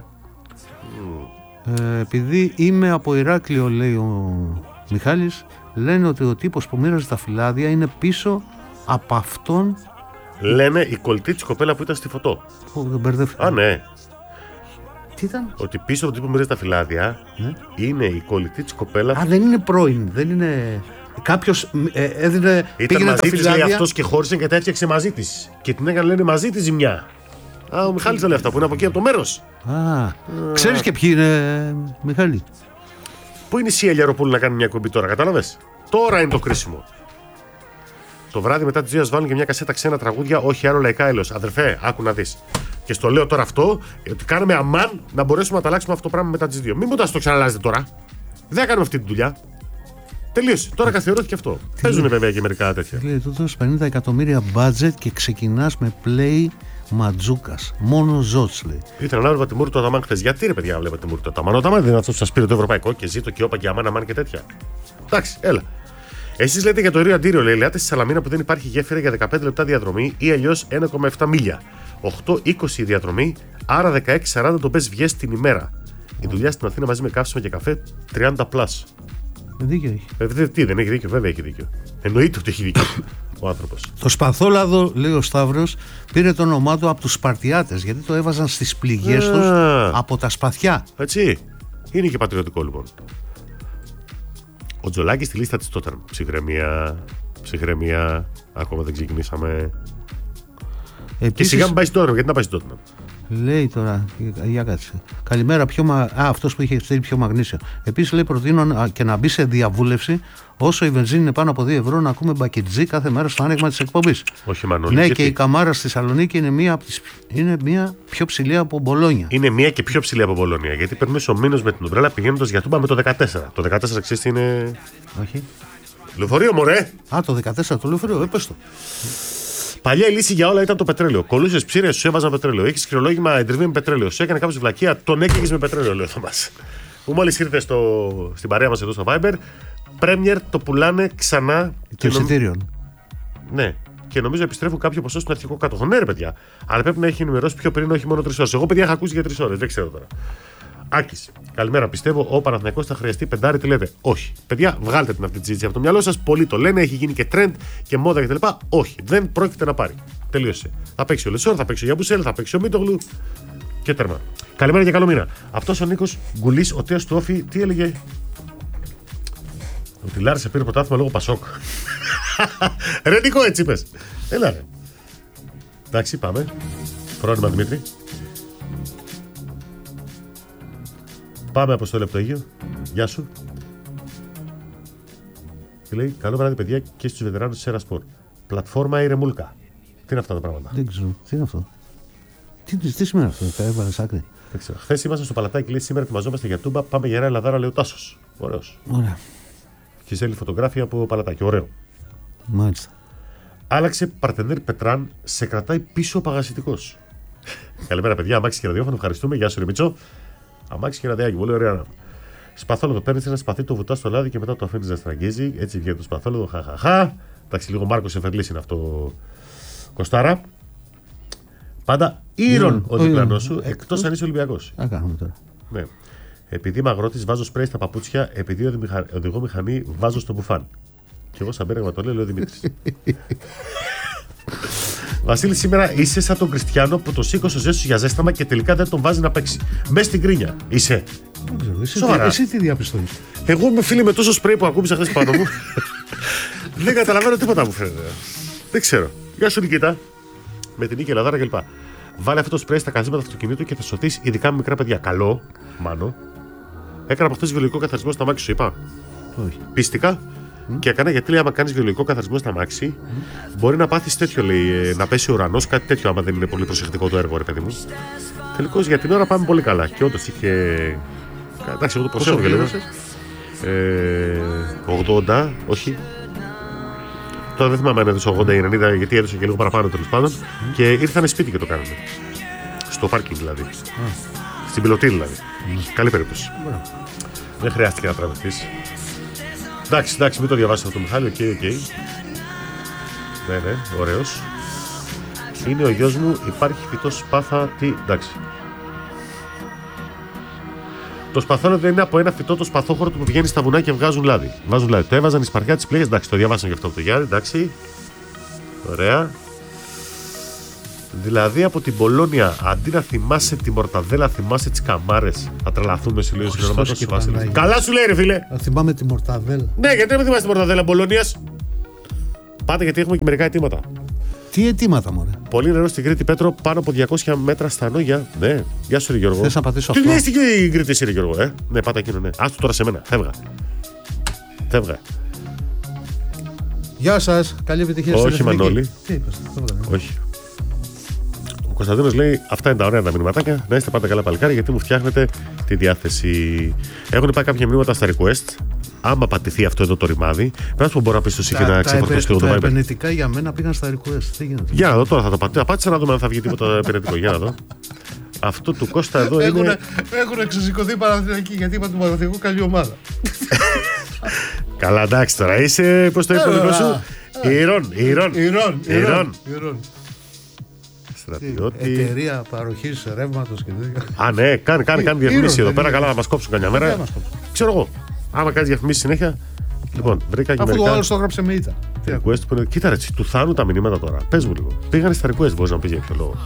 επειδή είμαι από Ηράκλειο, λέει ο Μιχάλης, λένε ότι ο τύπος που μοίραζε τα φυλάδια είναι πίσω από αυτόν. Λένε η κολλητή της κοπέλα που ήταν στη φωτό. Δεν μπερδεύτηκα. Α, ναι. Τι ήταν? Ότι πίσω από τον τύπο που μοίραζε τα φυλάδια, ναι, είναι η κολλητή της κοπέλα. Α, δεν είναι πρώην, δεν είναι. Κάποιος έδινε. Ήταν μαζί της, λέει, αυτός και χώρισαν και τα έφτιαξε μαζί της. Και την έκανε, λένε, μαζί τη ζημιά. Α, ο Μιχάλης τα λέει αυτά που είναι από εκεί, από το μέρος. Ξέρεις και ποιοι είναι, Μιχάλη? Πού είναι η Σία Λιαροπούλου να κάνει μια κομπή τώρα, κατάλαβες? Τώρα είναι το κρίσιμο. Το βράδυ μετά τις 2 βάλουν και μια κασέτα ξένα τραγούδια, όχι άλλο λαϊκά έλεος. Αδερφέ, άκου να δεις. Και στο λέω τώρα αυτό, ότι κάνουμε αμάν να μπορέσουμε να τα αλλάξουμε αυτό το πράγμα μετά τις 2. Μην μου το ξαναλάζετε τώρα. Δεν θα κάνουμε αυτή τη δουλειά. Τελείωσε. Τώρα καθιερώθηκε αυτό. Παίζουν βέβαια και μερικά τέτοια. Λέει, του δώσεις 50 εκατομμύρια budget και ξεκινάς με play Ματζούκας. Μόνο Ζώτς, λέει. Ήθελα να βλέπω τη μούρη του Αταμάν χθες. Γιατί ρε παιδιά, βλέπω τη μούρη του Αταμάν? Ο Αταμάν δεν είναι αυτό που σας πήρε το ευρωπαϊκό και ζήτω και όπα και αμάν και τέτοια. Εντάξει, έλα. Εσείς λέτε για το Ρίο Αντίριο, λέει, λέτε στη Σαλαμίνα που δεν υπάρχει γέφυρα για 15 λεπτά διαδρομή ή αλλιώς 1,7 μίλια. 8-20 διαδρομή, άρα 16-40 το πες βγες την ημέρα. Η δουλειά στην Αθήνα μαζί με καύσιμο και καφέ 30+. Δίκιο έχει. Τι, δεν έχει δίκιο? Βέβαια έχει δίκιο. Εννοείται ότι έχει δίκιο ο άνθρωπος. Το σπαθόλαδο, λέει ο Σταύρος, πήρε το όνομά του από τους Σπαρτιάτες, γιατί το έβαζαν στις πληγές τους από τα σπαθιά. Έτσι. Είναι και πατριωτικό λοιπόν. Ο Τζολάκης στη λίστα της Τότεναμ. Ψυχραιμία. Ακόμα δεν ξεκινήσαμε. Επίσης, και σιγά μην πάει στην Τότεναμ. Γιατί να πάει στην Τότεναμ? Λέει τώρα, για κάτσε. Καλημέρα, αυτός που είχε στείλει πιο μαγνήσιο. Επίσης, λέει, προτείνω και να μπει σε διαβούλευση όσο η βενζίνη είναι πάνω από 2 ευρώ να ακούμε μπακετζή κάθε μέρα στο άνοιγμα της εκπομπής. Όχι, Μανώλη. Ναι, γιατί? Και η καμάρα στη Θεσσαλονίκη είναι μία πιο ψηλή από Μπολόνια. Είναι μία και πιο ψηλή από Μπολόνια. Γιατί περνούσε ο μήνος με την ομπρέλα πηγαίνοντας για Τούμπα με το 14. Το 14 ξέρεις τι είναι? Όχι. Λεωφορείο, μωρέ! Το 14 το λεωφορείο, έπες το. Παλιά η λύση για όλα ήταν το πετρέλαιο. Κολούσες ψήρες, σου έβαζαν πετρέλαιο. Έχεις χειρολόγημα εντριβή με πετρέλαιο. Σου έκανε κάποιο βλακεία, τον έκαιγες με πετρέλαιο, λέει ο Θωμάς. Που μόλις ήρθε στην παρέα μας εδώ στο Viber, Premier το πουλάνε ξανά. Το εισιτήριο. Ναι. Και νομίζω επιστρέφουν κάποιο ποσό στον αρχικό κάτοχο. Ναι, ρε παιδιά. Αλλά πρέπει να έχει ενημερώσει πιο πριν, όχι μόνο 3 ώρες. Εγώ, παιδιά, είχα ακούσει για 3 ώρες. Δεν ξέρω τώρα. Άκης. Καλημέρα. Πιστεύω ο Παναθηναϊκός θα χρειαστεί πεντάρι. Τι λέτε? Όχι. Παιδιά, βγάλτε την αυτή τη συζήτηση από το μυαλό σας. Πολλοί το λένε, έχει γίνει και trend και μόδα κτλ. Όχι. Δεν πρόκειται να πάρει. Τελείωσε. Θα παίξει ο Λεσόρ, θα παίξει ο Γιαμπουσέλ, θα παίξει ο Μίτογλου και τέρμα. Καλημέρα και καλό μήνα. Αυτός ο Νίκος Γκουλής, ο τέος του Όφη, τι έλεγε? Ότι Λάρισα πήρε πρωτάθλημα λόγω Πασόκ. Ρε Νίκο, έτσι είπες. Έλα ρε. Εντάξει, πάμε. Φρόνημα Δημήτρη. Πάμε Αποστόλη από το Αίγυο. Γεια σου. Τι λέει? Καλό βράδυ, παιδιά, και στους βετεράνους της Σέρα Σπορ. Πλατφόρμα ή ρεμούλκα? Τι είναι αυτά τα πράγματα? Δεν ξέρω. Τι είναι αυτό? Τι σημαίνει αυτό? Θα έβαλες άκρη. Χθες ήμασταν στο Παλατάκι, λέει, σήμερα ετοιμαζόμαστε για Τούμπα. Πάμε για Ελλαδάρα, λέει ο Τάσος. Ωραίος. Ωραία. Και στέλνει φωτογράφια από Παλατάκι. Ωραίο. Μάλιστα. Άλλαξε παρτενέρ Πετράν, σε κρατάει πίσω ο παγασιτικός. Καλημέρα, παιδιά. Αμάξι και ραδιόφωνο. Ευχαριστούμε. Γεια σου, Ρεμίτσο. Αμάξι και ραδιάκι. Πολύ ωραία. Σπαθόλοδο παίρνει ένα σπαθί, το βουτά στο λάδι και μετά το αφήνει να στραγγίζει. Έτσι βγαίνει το σπαθόλοδο. Χαχαχά. Εντάξει, λίγο Μάρκος Εφερλής είναι αυτό. Κοστάρα. Πάντα ήρων ο διπλανός σου, εκτός αν είσαι Ολυμπιακός. Θα κάνουμε τώρα. Ναι. Επειδή είμαι αγρότης, βάζω σπρέι στα παπούτσια. Επειδή οδηγώ μηχανή, βάζω στο μπουφάν. Και εγώ σαν πέραγμα το λέω, λέει ο Δημήτρης. Βασίλη, σήμερα είσαι σαν τον Κριστιανό που το σήκωσε ο Ζέσους για ζέσταμα και τελικά δεν τον βάζει να παίξει. Μες στην κρίνια. Είσαι. Δεν ξέρω. Εσύ τι διαπιστώνεις? Εγώ είμαι φίλη με τόσο σπρέι που ακούμπησα χθες πάνω μου. Δεν καταλαβαίνω τίποτα μου φαίνεται. Δεν ξέρω. Γεια σου, Νικήτα. Με την Νίκη Ελλαδάρα κλπ. Βάλε αυτό το σπρέι στα καθίσματα του αυτοκινήτου και θα σωθείς ειδικά με μικρά παιδιά. Καλό, Μάνο. Έκανα από χθες βιολογικό καθαρισμό στα μάξι, σου είπα. Όχι. Πίστηκα. Και έκανα γιατί λέει: άμα κάνεις βιολογικό καθαρισμό στα μάξι, μπορεί να πάθεις τέτοιο, λέει, να πέσει ο ουρανός, κάτι τέτοιο, άμα δεν είναι πολύ προσεκτικό το έργο, ρε παιδί μου. Τελικώς για την ώρα πάμε πολύ καλά. Και όντως είχε. Εντάξει, εγώ το προσέχω και λέω. 80, όχι. Τώρα δεν θυμάμαι αν έδωσε 80 ή 90, γιατί έδωσε και λίγο παραπάνω τέλος πάντων. Και ήρθανε σπίτι και το κάνανε. Στο πάρκινγκ δηλαδή. Στην πιλωτή δηλαδή. Καλή περίπτωση. Δεν χρειάστηκε να τραβηχθείς. Εντάξει, μην το διαβάσεις αυτό το Μιχάλη, οκ. Ναι, ωραίος. Είναι ο γιος μου, υπάρχει φυτό σπάθα. Τι, εντάξει. Το σπαθόλο δεν είναι από ένα φυτό το σπαθόχωρο που πηγαίνει στα βουνά και βγάζουν λάδι. Βάζουν λάδι. Το έβαζαν η Σπαρτιά της Πλέγες. Εντάξει, το διαβάσαν γι' αυτό από το Γιάννη. Εντάξει. Ωραία. Δηλαδή από την Πολώνια, αντί να θυμάσαι τη μορταδέλα, θυμάσαι τις καμάρες. Θα τρελαθούμε σε λίγο συνεννοματός σου Βασίλη. Καλά σου λέει, ρε φίλε. Θα θυμάμαι τη μορταδέλα. Ναι, γιατί δεν θυμάσαι τη μορταδέλα Πολωνίας. Πάτε, γιατί έχουμε και μερικά αιτήματα. Τι αιτήματα, μωρέ. Πολύ νερό στην Κρήτη, Πέτρο, πάνω από 200 μέτρα στα Νόγια. Ναι, γεια σου, ρε Γιώργο. Θες να πατήσω αυτό. Τι λες η Κρήτη, εσύ, ρε Γιώργο, Ναι, πάτα εκείνο, ναι. Άστο τώρα σε μένα. Φεύγα. Γεια σας. Καλή επιτυχία. Όχι, Μανώλη. Τι είπες, όχι. Ο Κωνσταντίνος λέει: αυτά είναι τα ωραία τα μηνυματάκια. Να είστε πάντα καλά, παλικάρι, γιατί μου φτιάχνετε τη διάθεση. Έχουν πάει κάποια μηνύματα στα request. Άμα πατηθεί αυτό εδώ το ρημάδι, πρέπει να μπορώ να πει στο Σιφί να ξεφορτώσει λίγο το Viber. Τα επενετικά για μένα πήγαν στα request. Τι γίνεται. Για να δω τώρα, θα το πατήσω. Πάτησα να δούμε αν θα βγει τίποτα επενετικό. Για να δω. Αυτό του Κώστα εδώ είναι. Έχουν εξωσηκωθεί Παναθηναϊκοί, γιατί είπα του Παναθηναϊκού καλή ομάδα. Καλά, εντάξει τώρα. Είσαι, πώς το είπε ο δικό σου. Ηρών. Εταιρεία παροχής ρεύματος και τέτοια. Α, ναι, κάνει διαφημίσεις εδώ πέρα. Καλά, να μας κόψουν καμιά μέρα. Ξέρω εγώ. Άμα κάνεις διαφημίσεις συνέχεια. Λοιπόν, βρήκα και μερικά. Αφού ο άλλος το έγραψε με ήττα. Κοίτα, ρε, του θάνουν τα μηνύματα τώρα. Πες μου λίγο. Πήγανε στα request, μπορείς να πεις για ποιο λόγο.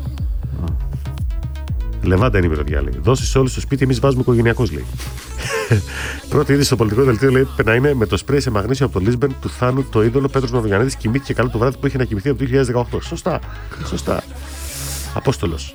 Λεβάντα είναι η μυρωδιά, λέει. Δώσει όλου στο σπίτι, εμείς βάζουμε οικογενειακός, λέει. Πρώτη είδηση στο πολιτικό δελτίο, λέει, να είναι με το σπρέι σε μαγνήσιο από το Λίσμπεν του θάνου το είδωλο Πέτρος Μαυρογιαννίδης. Κοιμήθηκε καλό το βράδυ που είχε να κοιμηθεί από το 2018. Σωστά. Απόστολος.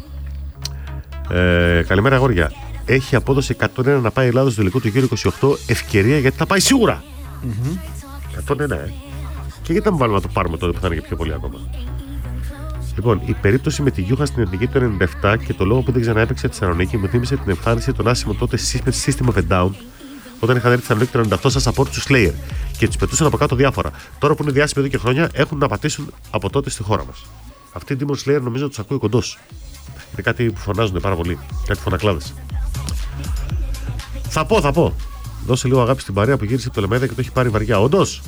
Καλημέρα, αγόρια. Έχει απόδοση 101 να πάει η Ελλάδα στο τελικό του γύρου 28. Ευκαιρία, γιατί θα πάει σίγουρα. 101, Και γιατί να βάλουμε να το πάρουμε τότε που θα είναι και πιο πολύ ακόμα. Λοιπόν, η περίπτωση με τη Γιούχα στην Εθνική του 97 και το λόγο που δεν ξαναέπαιξε τη Θεσσαλονίκη μου θύμισε την εμφάνιση των άσημων τότε System of a Down όταν είχαν έρθει στη Θεσσαλονίκη το 98 σαν support του Slayer και του πετούσαν από κάτω διάφορα. Τώρα που είναι διάσημοι εδώ και χρόνια έχουν να πατήσουν από τότε στη χώρα μας. Αυτή η Demon Slayer νομίζω του ακούει κοντός. Είναι κάτι που φωνάζουν πάρα πολύ. Κάτι φωνακλάδες. Θα πω. Δώσε λίγο αγάπη στην παρέα που γύρισε από το Λεμαίδα και το έχει πάρει βαριά. Όντως.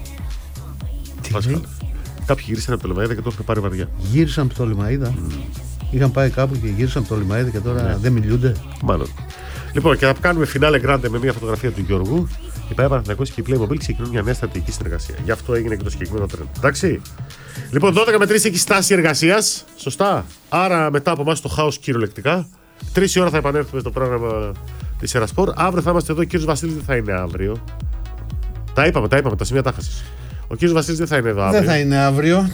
Κάποιοι γύρισαν από το Λεμαίδα και το έχουν πάρει βαριά. Γύρισαν από το Λεμαίδα. Είχαν πάει κάπου και γύρισαν από το Λεμαίδα και τώρα δεν μιλούνται. Μάλλον. Λοιπόν, και θα κάνουμε φινάλε γκράντε με μια φωτογραφία του Γιώργου. Η ΠαΕ Παναθηναϊκός και η Playmobil ξεκινούν μια νέα στρατηγική συνεργασία. Γι' αυτό έγινε και το συγκεκριμένο τρέντ. Εντάξει. Λοιπόν, 12 με 3 έχει στάση εργασίας. Σωστά. Άρα μετά από εμάς το χάος κυριολεκτικά. 3 η ώρα θα επανέλθουμε στο πρόγραμμα της Ερασπορ. Αύριο θα είμαστε εδώ. Ο κύριος Βασίλης δεν θα είναι αύριο. Τα είπαμε, τα σημεία τάχασης. Ο κύριος Βασίλης δεν θα είναι εδώ αύριο. Δεν θα είναι αύριο.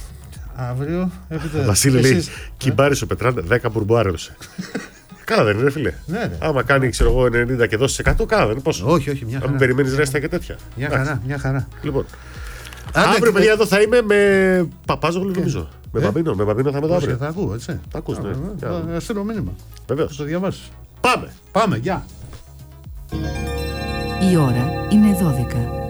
Βασίλη λέει: Κυμπάρης ο Πετράν 10 μπουρμπουάρ έδωσε. Καλά δεν είναι, φίλε. Ναι. Άμα κάνει, ξέρω εγώ, 90 και δώσει 100, καλά δεν είναι πόσο. Όχι, μια χαρά. Αν μην περιμένεις ρέστα και τέτοια. Μια χαρά. Λοιπόν. Αύριο, παιδιά, εδώ θα είμαι με Παπάζογλου, νομίζω. Με Μπαμπίνο θα είμαι εδώ αύριο. Θα ακούω, έτσι. Θα ακούς, ναι. Θα στείλω μήνυμα. Βεβαίως. Θα το διαβάσεις. Πάμε, γεια. Η ώρα είναι 12.